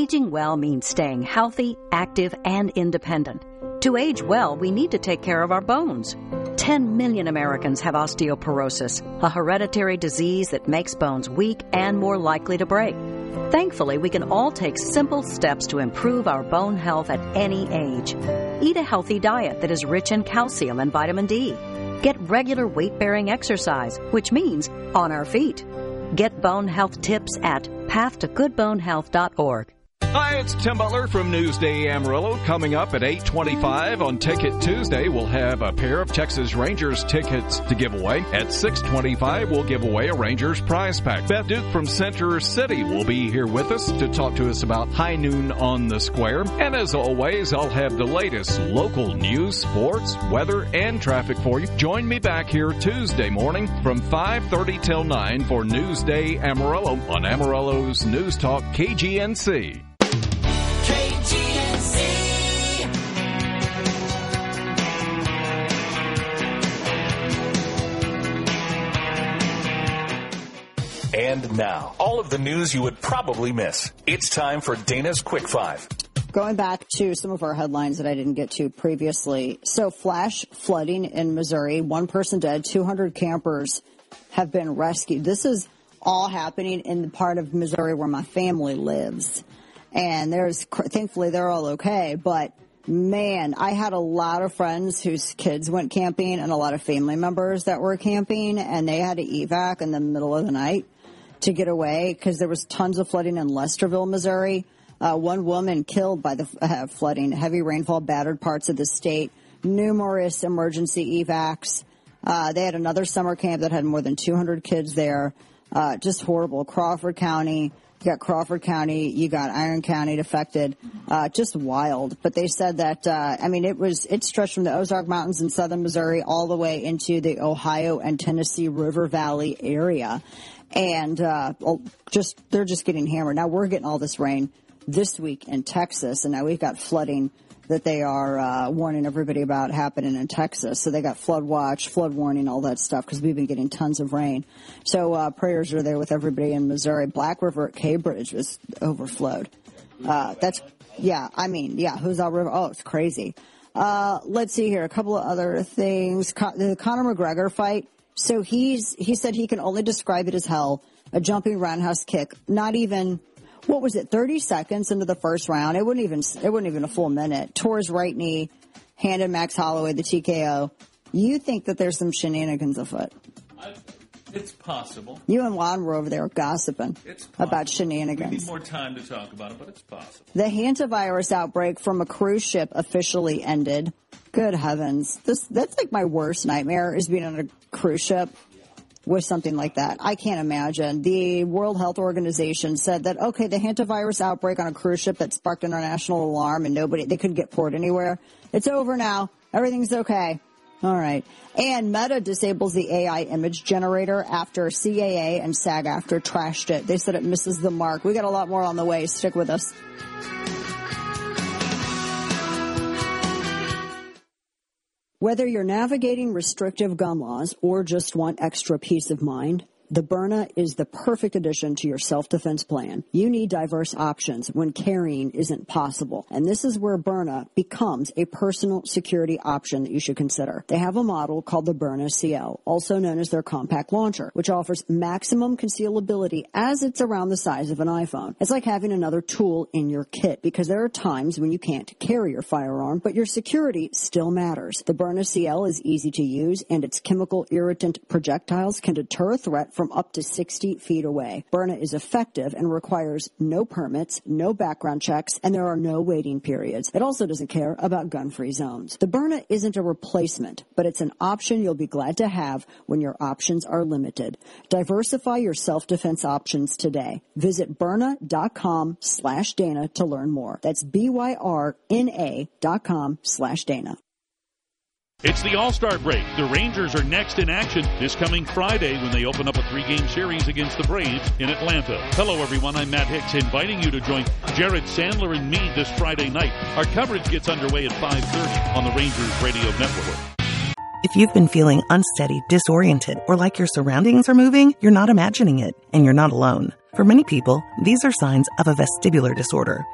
Aging well means staying healthy, active, and independent. To age well, we need to take care of our bones. 10 million Americans have osteoporosis, a hereditary disease that makes bones weak and more likely to break. Thankfully, we can all take simple steps to improve our bone health at any age. Eat a healthy diet that is rich in calcium and vitamin D. Get regular weight-bearing exercise, which means on our feet. Get bone health tips at pathtogoodbonehealth.org. Hi, it's Tim Butler from Newsday Amarillo. Coming up at 8:25 on Ticket Tuesday, we'll have a pair of Texas Rangers tickets to give away. At 6:25, we'll give away a Rangers prize pack. Beth Duke from Center City will be here with us to talk to us about High Noon on the Square. And as always, I'll have the latest local news, sports, weather, and traffic for you. Join me back here Tuesday morning from 5:30 till 9 for Newsday Amarillo on Amarillo's News Talk KGNC. And now, all of the news you would probably miss. It's time for Dana's Quick Five. Going back to some of our headlines that I didn't get to previously. So flash flooding in Missouri, 1 person dead, 200 campers have been rescued. This is all happening in the part of Missouri where my family lives. And thankfully they're all okay. But man, I had a lot of friends whose kids went camping and a lot of family members that were camping, and they had to evac in the middle of the night to get away because there was tons of flooding in Lesterville, Missouri. 1 woman killed by the flooding. Heavy rainfall battered parts of the state. Numerous emergency evacs. They had another summer camp that had more than 200 kids there. Just horrible. Crawford County. You got Crawford County. You got Iron County affected. Just wild. But they said that, it stretched from the Ozark Mountains in southern Missouri all the way into the Ohio and Tennessee River Valley area. And they're just getting hammered. Now we're getting all this rain this week in Texas, and now we've got flooding that they are warning everybody about happening in Texas. So they got flood watch, flood warning, all that stuff, because we've been getting tons of rain. So prayers are there with everybody in Missouri. Black River at K-Bridge was overflowed. Hoozle River. Oh, it's crazy. Let's see here. A couple of other things. The Conor McGregor fight. So he said he can only describe it as hell, a jumping roundhouse kick. Not even, 30 seconds into the first round? It wasn't even a full minute. Tore his right knee, handed Max Holloway the TKO. You think that there's some shenanigans afoot? It's possible. You and Juan were over there gossiping about shenanigans. We need more time to talk about it, but it's possible. The hantavirus outbreak from a cruise ship officially ended. Good heavens. That's like my worst nightmare, is being on a cruise ship with something like that. I can't imagine. The World Health Organization said that, okay, the hantavirus outbreak on a cruise ship that sparked international alarm and they couldn't get poured anywhere. It's over now. Everything's okay. All right. And Meta disables the AI image generator after CAA and SAG-AFTRA trashed it. They said it misses the mark. We got a lot more on the way. Stick with us. Whether you're navigating restrictive gun laws or just want extra peace of mind, the Byrna is the perfect addition to your self-defense plan. You need diverse options when carrying isn't possible. And this is where Byrna becomes a personal security option that you should consider. They have a model called the Byrna CL, also known as their compact launcher, which offers maximum concealability as it's around the size of an iPhone. It's like having another tool in your kit, because there are times when you can't carry your firearm, but your security still matters. The Byrna CL is easy to use, and its chemical irritant projectiles can deter a threat from up to 60 feet away. Byrna is effective and requires no permits, no background checks, and there are no waiting periods. It also doesn't care about gun-free zones. The Byrna isn't a replacement, but it's an option you'll be glad to have when your options are limited. Diversify your self-defense options today. Visit Byrna.com/Dana to learn more. That's BYRNA.com/Dana. It's the All-Star break. The Rangers are next in action this coming Friday when they open up a 3-game series against the Braves in Atlanta. Hello, everyone. I'm Matt Hicks, inviting you to join Jared Sandler and me this Friday night. Our coverage gets underway at 5:30 on the Rangers Radio Network. If you've been feeling unsteady, disoriented, or like your surroundings are moving, you're not imagining it, and you're not alone. For many people, these are signs of a vestibular disorder.